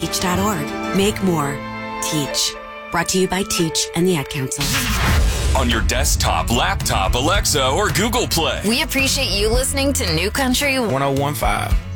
teach.org. Make more. Teach. Brought to you by Teach and the Ad Council. On your desktop, laptop, Alexa, or Google Play. We appreciate you listening to New Country 1015.